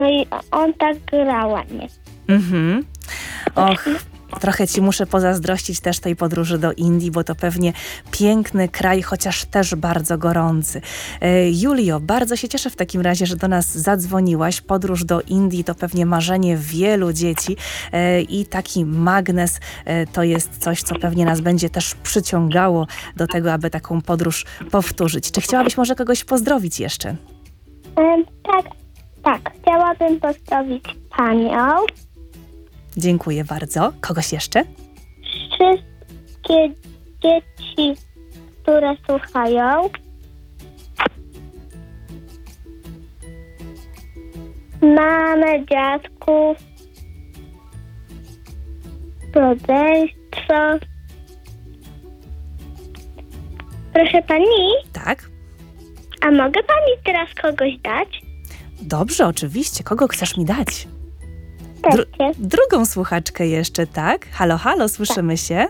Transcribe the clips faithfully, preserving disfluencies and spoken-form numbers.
No i on tak gra ładnie. Mhm. Och, trochę ci muszę pozazdrościć też tej podróży do Indii, bo to pewnie piękny kraj, chociaż też bardzo gorący. E, Julio, bardzo się cieszę w takim razie, że do nas zadzwoniłaś. Podróż do Indii to pewnie marzenie wielu dzieci e, i taki magnes e, to jest coś, co pewnie nas będzie też przyciągało do tego, aby taką podróż powtórzyć. Czy chciałabyś może kogoś pozdrowić jeszcze? Em, tak, tak. Chciałabym pozdrowić panią. Dziękuję bardzo. Kogoś jeszcze? Wszystkie dzieci, które słuchają. Mamę, dziadków, rodzeństwo. Proszę pani, Tak? a mogę pani teraz kogoś dać? Dobrze, oczywiście. Kogo chcesz mi dać? Dajcie. Drugą słuchaczkę jeszcze, tak? Halo, halo, słyszymy się?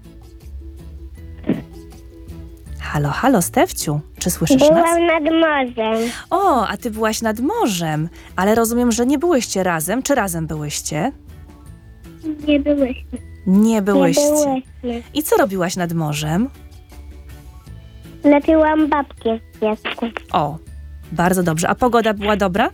Halo, halo, Stefciu, czy słyszysz nas? Byłam nad morzem. O, a ty byłaś nad morzem, ale rozumiem, że nie byłyście razem. Czy razem byłyście? Nie byłyśmy. Nie byłyście. Nie byłyśmy. I co robiłaś nad morzem? Lepiłam babkę w piasku. O, bardzo dobrze. A pogoda była dobra?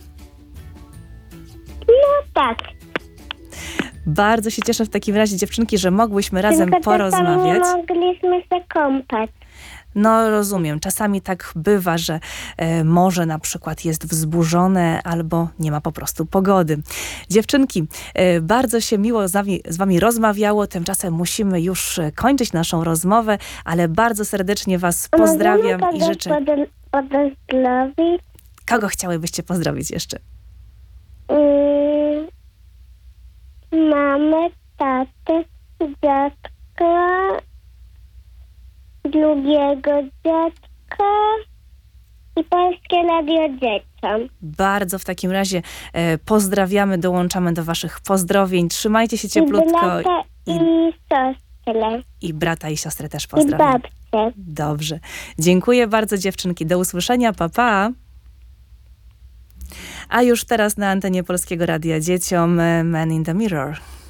No tak. Bardzo się cieszę w takim razie, dziewczynki, że mogłyśmy razem Tylko porozmawiać. czasami nie mogliśmy się kąpać. No rozumiem, czasami tak bywa, że e, morze na przykład jest wzburzone albo nie ma po prostu pogody. Dziewczynki, e, bardzo się miło z wami, z wami rozmawiało, tymczasem musimy już e, kończyć naszą rozmowę, ale bardzo serdecznie was pozdrawiam Możemy i życzę... kogoś pozdrowić? Kogo chciałybyście pozdrowić jeszcze? Mm, mamę, tatę, dziadka, drugiego dziadka i Polskie Radio dzieciom. Bardzo w takim razie e, pozdrawiamy, dołączamy do waszych pozdrowień. Trzymajcie się I cieplutko. brata I, i siostrę. I brata i siostrę też I pozdrawiam. babcię. Dobrze. Dziękuję bardzo, dziewczynki. Do usłyszenia. Pa, pa. A już teraz na antenie Polskiego Radia Dzieciom Man in the Mirror.